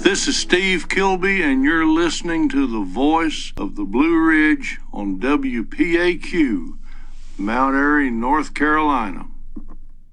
This is Steve Kilby, and you're listening to the voice of the Blue Ridge on WPAQ, Mount Airy, North Carolina.